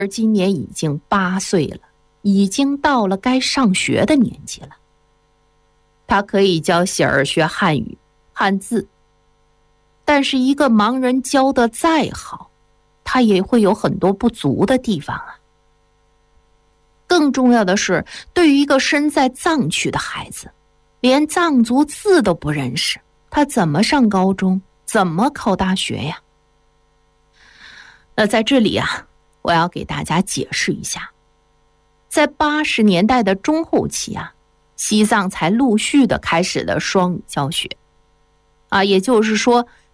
而今年已经8岁了，已经到了该上学的年纪了。他可以教喜儿学汉语、汉字，但是一个盲人教得再好，他也会有很多不足的地方啊。更重要的是，对于一个身在藏区的孩子，连藏族字都不认识，他怎么上高中，怎么考大学呀？那在这里啊，我要给大家解释一下，在80年代的中后期啊，西藏才陆续的开始了双语教学啊，也就是说，